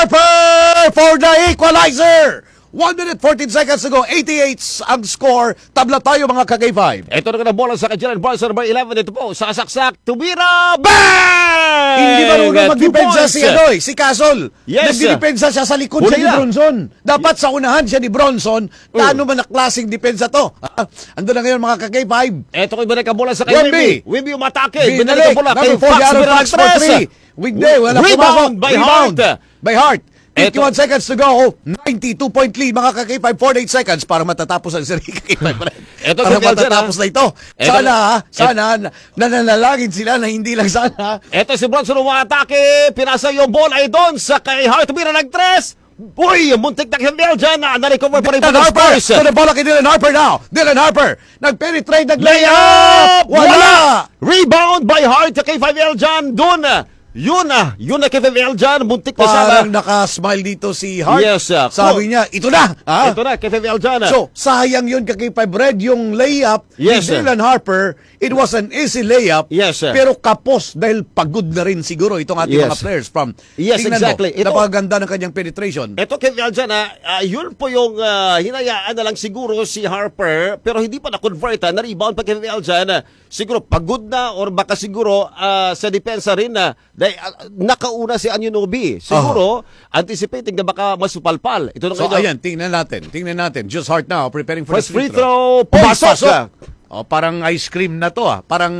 Harper for the equalizer! 1 minute 14 seconds to go. 88 ang score. Tabla tayo mga ka-K5. Ito na bola sa Kajilan Barnes number 11. Ito po, sasaksak. Tumira. Bang! Hindi marunong magdepensa si si Castle. Yes. Nagdidepensa siya sa likod siya ni Bronson. Dapat sa unahan siya ni Bronson. Paano man na klaseng depensa to? Ando na ngayon mga ka-K5. Ito ko ibalik ang bola sa kay Wimby. Wimby umatake. Binalik ang bola number kay 4 Fox. Fox for 3. Weekday. Wala Rebound by Hart. By Hart. 51 seconds to go. 92 point lead mga ka-K5. 48 seconds para matatapos ang seri ka-K5. Para matatapos na ito. Sana nananalangin sila na hindi lang sana. Ito si Bronson umatake. Pinasa yung bola ay doon sa kay Hart. Tumira nag-tres. Uy, muntik na Himel dyan. Na-recover pa rin po ng Spurs. So the bola kay Dylan Harper now. Dylan Harper. Nag-penetrate, nag-layup. Wala. Rebound by Hart kay 5L dyan. Doon. Yun na kay 5L dyan. Muntik na sana. Parang nakasmile dito si Hart. Yes. Sabi niya, ito na. Ito na kay 5L dyan. So, sayang yun kay 5 Red. Yung layup ni Dylan Harper, it was an easy layup. Yes. Pero kapos dahil pagod na rin siguro itong ating mga players from. Yes, exactly. Napakaganda ng kanyang penetration. Ito kay 5L dyan, yun po yung hinayaan na lang siguro si Harper, pero hindi pa na-convert. Na-rebound pa kay 5L dyan. Siguro pagod na or baka siguro sa depensa rin na nakauna si Anunoby. Siguro, anticipating na baka masupalpal. Ito na so, ayan, tingnan natin. Just Hart now, preparing for first the free throw. Pasok. Parang ice cream na to. Parang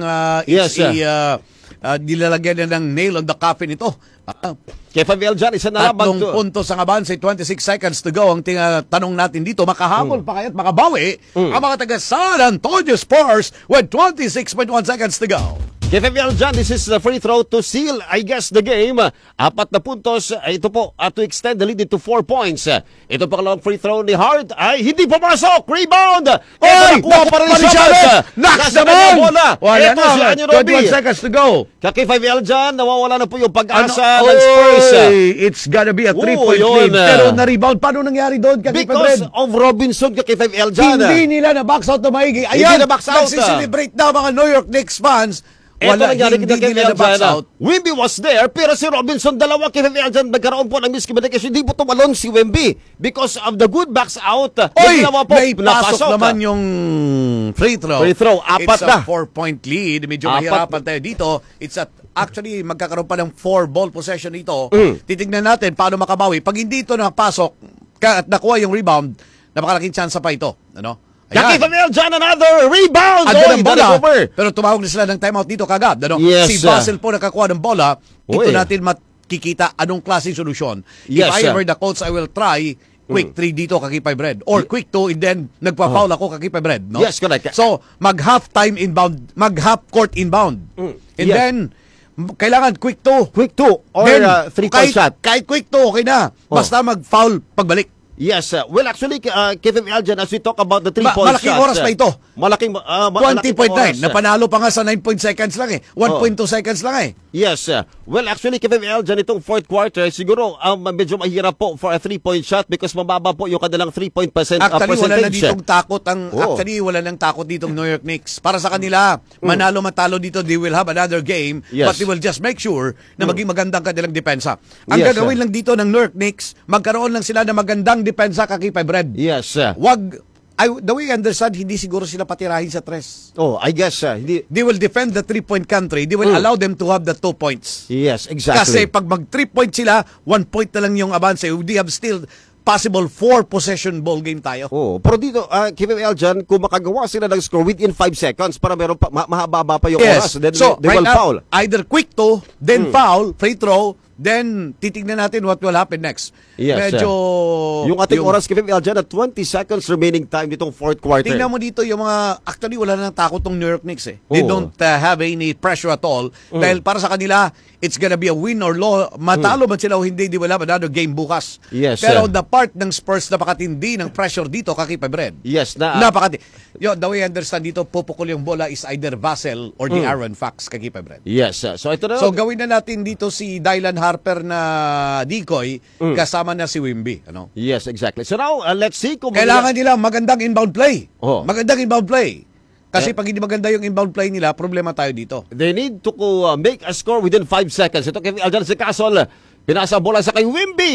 nilalagyan na ng nail on the coffin ito. Kay 5L dyan, isa na labang puntos ang abanse, 26 seconds to go. Ang tanong natin dito, makahabol pa kaya't makabawi ang mga taga San Antonio Spurs with 26.1 seconds to go. Kay 5L dyan, this is the free throw to seal, I guess, the game. 4 na puntos, ito po, to extend the lead into 4 points. Ito pangalawang free throw ni Hart ay hindi pumasok. Rebound! Nakuha pa rin siya. Knocks naman! Wala ito na, si Anunoby. 21 seconds to go. Kay 5L dyan, nawawala na po yung pag-asa ng Spurs. It's gotta be a 3-point lead. Pero na-rebound. Paano nangyari doon? Because of Robinson kay 5L dyan. Hindi nila na-box out na maigi. Ayan, nagsiselebrate na mga New York Knicks fans. Wala, hindi nila na-box out. Wimby was there, pero si Robinson, dalawa kay Wimby dyan, nagkaroon po ng miscommunication. Hindi po tumalon si Wimby because of the good backs out. Oy, naipasok naman yung free throw. Free throw, 4 na. It's a 4-point lead. Medyo mahirapan tayo dito. Actually, magkakaroon pa ng 4 ball possession dito. Titignan natin paano makabawi. Pag hindi ito nakapasok at nakuha yung rebound, napakalaking chance pa ito. Ano? Kay 5L dyan, another rebound! Pero tumawag na sila ng timeout dito kagad. Ano? Yes, si Basel po nakakuha ng bola. Ito natin makikita anong klaseng solusyon. If I ever the coach, I will try quick 3 dito kay 5 Red. Or quick 2 and then nagpa-foul ako kay 5 Red. No? Yes, correct. So, mag-half time inbound, mag-half court inbound. And then, kailangan quick 2. Quick 2 or 3-point shot. Kahit quick 2, okay na. Basta mag-foul pagbalik. Yes, well actually, Kevin Aljan, as we talk about the 3-point shots. Malaking oras pa ito. Malaking 20.9. Napanalo pa nga sa 9 seconds lang eh. 1.2 seconds lang eh. Yes, well actually, Kevin Aljan, itong fourth quarter, siguro medyo mahirap po for a 3-point shot because mababa po yung kanilang 3-point percentage. Actually, wala na ditong takot. Actually, wala nang takot ditong New York Knicks. Para sa kanila, manalo-matalo dito, they will have another game, but they will just make sure na maging magandang kanilang depensa. Ang gagawin lang dito ng New York Knicks, magkaroon lang sila ng magandang depensa kay 5 Red. Yes. The way I understand, hindi siguro sila patirahin sa tres. Oh, I guess. They will defend the 3-point country. They will allow them to have the 2 points. Yes, exactly. Kasi pag mag 3 point sila, 1 point na lang yung abanse. They have still possible 4 possession ball game tayo. Oh, pero dito, Kevin Aljan, kung makagawa sila ng score within 5 seconds para meron pa, mahaba pa yung oras, then they will foul. Either quick 2, then foul, free throw, then titignan natin what will happen next. Yes, medyo yung ating oras, Kevin Aljan, at 20 seconds remaining time nitong fourth quarter. Tingnan mo dito yung mga, actually wala nang takot tong New York Knicks eh. They don't have any pressure at all. Dahil para sa kanila, it's gonna be a win or loss. Matalo man sila o hindi, di wala another game bukas. Yes, pero the part ng Spurs, napakatindi ng pressure dito kay 5 Red. Yes, napakatindi. The way I understand dito, pupukol yung bola is either Vassell or the Aaron Fox kay 5 Red. Yes, so ito na. So gawin na natin dito si Dylan Harper na decoy, kasama na si Wimby. Ano? Yes, exactly. So now, let's see kung kailangan nila magandang inbound play. Magandang inbound play. Kasi pag hindi maganda yung inbound play nila, problema tayo dito. They need to make a score within 5 seconds. Ito kay Aljan si Castle. Pinasa bola sa kay Wimby.